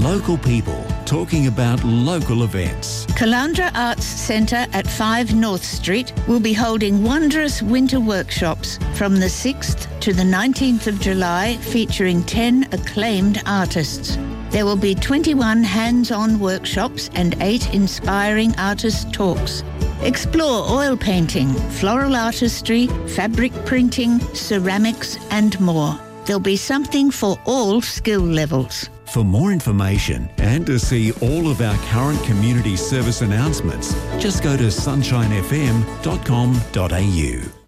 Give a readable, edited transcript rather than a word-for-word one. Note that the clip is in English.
Local people talking about local events. Caloundra Arts Centre at 5 North Street will be holding wondrous winter workshops from the 6th to the 19th of July, featuring 10 acclaimed artists. There will be 21 hands-on workshops and 8 inspiring artist talks. Explore oil painting, floral artistry, fabric printing, ceramics and more. There'll be something for all skill levels. For more information and to see all of our current community service announcements, just go to sunshinefm.com.au.